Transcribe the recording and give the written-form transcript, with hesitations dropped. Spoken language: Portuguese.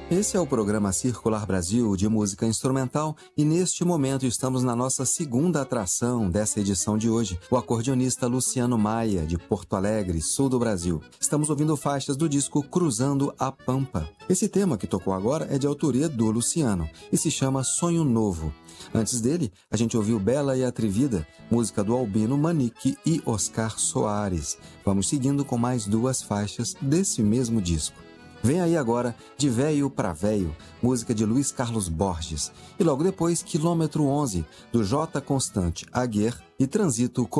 Esse é o programa Circular Brasil de música instrumental e neste momento estamos na nossa segunda atração dessa edição de hoje, o acordeonista Luciano Maia, de Porto Alegre, sul do Brasil. Estamos ouvindo faixas do disco Cruzando a Pampa. Esse tema que tocou agora é de autoria do Luciano e se chama Sonho Novo. Antes dele, a gente ouviu Bela e Atrevida, música do Albino Manique e Oscar Soares. Vamos seguindo com mais duas faixas desse mesmo disco. Vem aí agora De Véio pra Véio, música de Luiz Carlos Borges. E logo depois, Quilômetro 11, do J. Constante Aguer e Transito